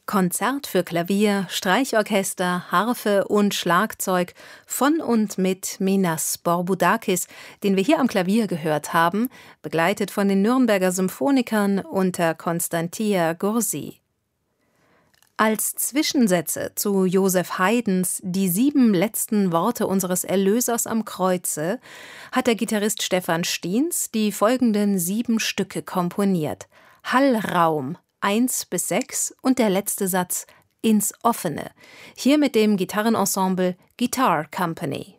Konzert für Klavier, Streichorchester, Harfe und Schlagzeug von und mit Minas Borbudakis, den wir hier am Klavier gehört haben, begleitet von den Nürnberger Symphonikern unter Constantia Gursi. Als Zwischensätze zu Joseph Haydns Die 7 letzten Worte unseres Erlösers am Kreuze hat der Gitarrist Stefan Stiens die folgenden 7 Stücke komponiert: Hallraum 1-6 und der letzte Satz ins Offene, hier mit dem Gitarrenensemble Guitar Company.